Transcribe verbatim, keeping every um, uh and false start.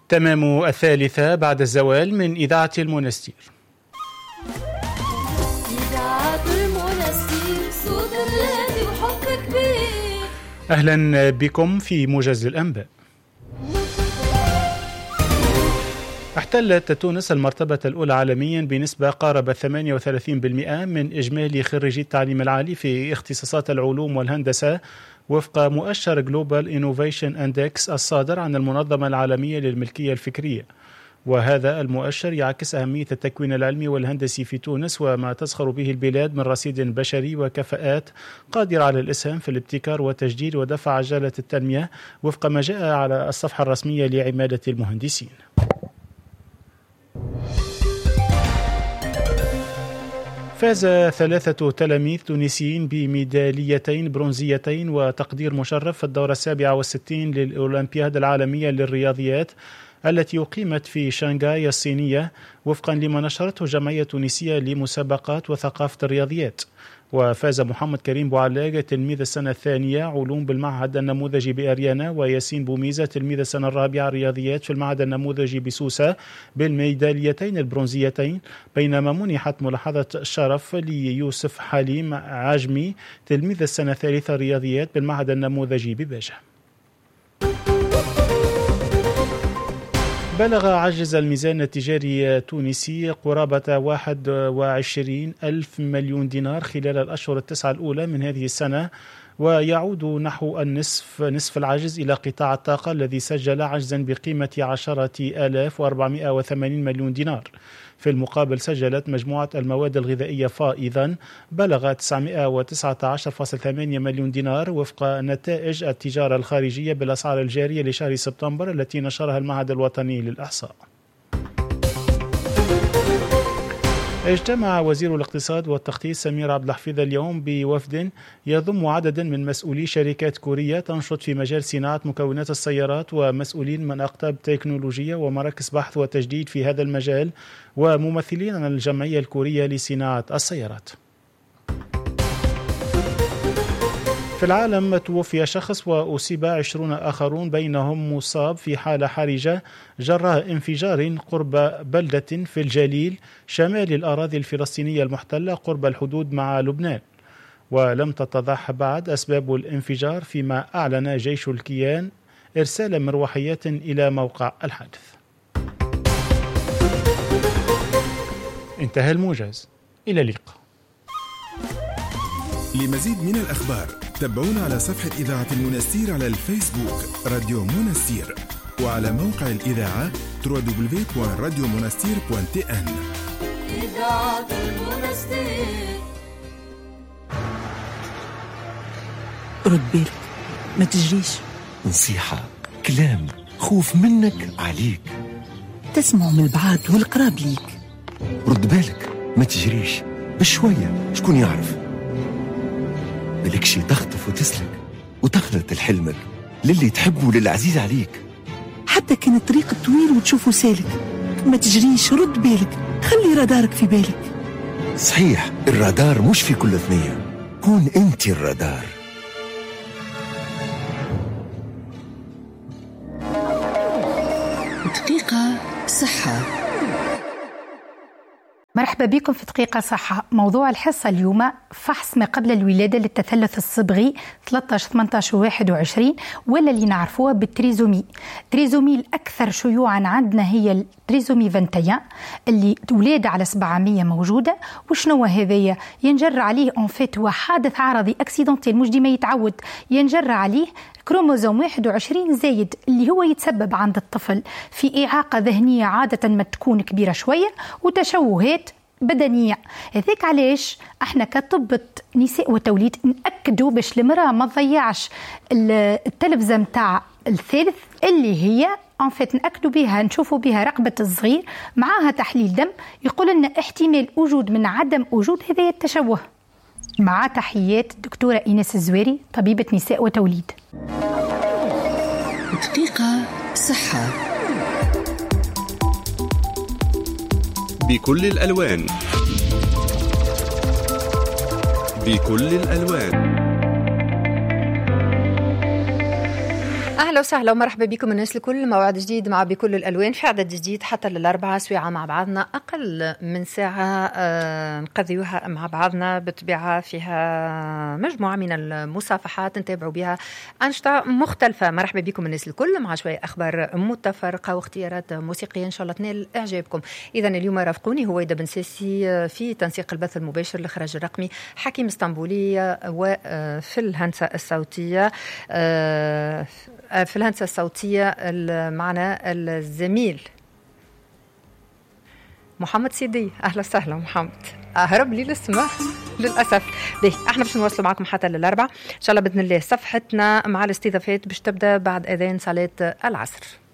تمام الثالثة بعد الزوال من إذاعة المنستير. إذاعة المنستير صوت الذي وحب كبير. أهلا بكم في موجز الأنباء. احتلت تونس المرتبة الأولى عالميا بنسبة قاربة ثمانية وثلاثين بالمئة من إجمالي خريجي التعليم العالي في اختصاصات العلوم والهندسة وفق مؤشر Global Innovation Index الصادر عن المنظمة العالمية للملكية الفكرية. وهذا المؤشر يعكس أهمية التكوين العلمي والهندسي في تونس وما تزخر به البلاد من رصيد بشري وكفاءات قادرة على الإسهام في الابتكار وتجديد ودفع عجلة التنمية وفق ما جاء على الصفحة الرسمية لعمادة المهندسين. فاز ثلاثة تلاميذ تونسيين بميداليتين برونزيتين وتقدير مشرف في الدورة السابعة والستين للأولمبياد العالمية للرياضيات التي أقيمت في شانغهاي الصينية وفقا لما نشرته جمعية تونسية لمسابقات وثقافة الرياضيات. وفاز محمد كريم بوعلاق تلميذ السنة الثانية علوم بالمعهد النموذجي بأريانا وياسين بوميزة تلميذ السنة الرابعة رياضيات في المعهد النموذجي بسوسة بالميداليتين البرونزيتين، بينما منحت ملاحظة الشرف ليوسف حليم عجمي تلميذ السنة الثالثة رياضيات بالمعهد النموذجي بباجة. بلغ عجز الميزان التجاري التونسي قرابة واحد وعشرين ألف مليون دينار خلال الأشهر التسعة الأولى من هذه السنة، ويعود نحو النصف نصف العجز إلى قطاع الطاقة الذي سجل عجزا بقيمة عشرة آلاف وأربعمائة وثمانين مليون دينار. في المقابل سجلت مجموعة المواد الغذائية فائضا بلغ تسعمائة وتسعة عشر فاصلة ثمانية مليون دينار وفق نتائج التجارة الخارجية بالأسعار الجارية لشهر سبتمبر التي نشرها المعهد الوطني للإحصاء. اجتمع وزير الاقتصاد والتخطيط سمير عبد الحفيظ اليوم بوفد يضم عددا من مسؤولي شركات كورية تنشط في مجال صناعة مكونات السيارات ومسؤولين من أقطاب تكنولوجية ومراكز بحث وتجديد في هذا المجال وممثلين عن الجمعية الكورية لصناعة السيارات. في العالم توفي شخص وأصيب عشرون آخرون بينهم مصاب في حالة حرجة جراء انفجار قرب بلدة في الجليل شمال الأراضي الفلسطينية المحتلة قرب الحدود مع لبنان. ولم تتضح بعد أسباب الانفجار، فيما أعلن جيش الكيان إرسال مروحيات إلى موقع الحادث. انتهى الموجز، إلى اللقاء. لمزيد من الأخبار تابعونا على صفحة إذاعة المنستير على الفيسبوك راديو منستير، وعلى موقع الإذاعة دبليو دبليو دبليو دوت راديو منستير دوت تي إن. إذاعة المنستير. رد بالك، ما تجريش. نصيحة، كلام، خوف منك عليك. تسمع من البعاد والقراب ليك. رد بالك، ما تجريش، بشوية شكون يعرف. ملك شي تخطف وتسلك وتخلط لحلمك للي تحبه وللعزيز عليك. حتى كان الطريق طويل وتشوفه سالك، ما تجريش، رد بالك، خلي رادارك في بالك. صحيح، الرادار مش في كل ثنية، كون انت الرادار. دقيقة صحة. مرحبا بكم في دقيقة صحة. موضوع الحصة اليوم فحص ما قبل الولادة للتثلث الصبغي ثلاثة عشر ثمانية عشر واحد وعشرين، ولا اللي نعرفوها بالتريزومي. التريزومي الأكثر شيوعا عندنا هي التريزومي واحد وعشرين اللي ولادة على سبعمية موجودة. وشنو هذايا؟ ينجر عليه ان فيت هو حادث عرضي اكسيدونتيل، مش ديما يتعود، ينجر عليه كروموزوم واحد وعشرين زايد اللي هو يتسبب عند الطفل في إعاقة ذهنية عادة ما تكون كبيرة شوية وتشوهات بدنية. هذاك علاش احنا كطبة نساء وتوليد نأكدوا باش المرأة ما تضيعش التلفزة متاع الثالث اللي هي ان فيت نأكدوا بها، نشوفوا بها رقبة الصغير معاها تحليل دم يقول لنا احتمال وجود من عدم وجود هذا التشوه. مع تحيات الدكتورة إيناس الزواري، طبيبة نساء وتوليد. دقيقة صحة بكل الألوان، بكل الألوان. أهلا أهلا وسهلا ومرحبا بكم الناس الكل. موعد جديد مع بكل الألوان في عدد جديد حتى للأربعة سويعة مع بعضنا، أقل من ساعة آه نقضيوها مع بعضنا بطبيعة فيها مجموعة من المصافحات نتابعوا بها أنشطة مختلفة. مرحبا بكم الناس الكل مع شوية أخبار متفرقة واختيارات موسيقية إن شاء الله تنال إعجابكم. إذا اليوم رافقوني هويدا بن ساسي في تنسيق البث المباشر، الإخراج الرقمي حكيم اسطنبولي، وفي الهندسة الصوتية في الهندسة الصوتية معنا الزميل محمد سيدي. أهلا وسهلا محمد، أهرب لي الاسم للأسف. به احنا باش نواصلوا معكم حتى للأربعة إن شاء الله بإذن الله. صفحتنا مع الاستضافات باش تبدأ بعد أذان صلاة العصر.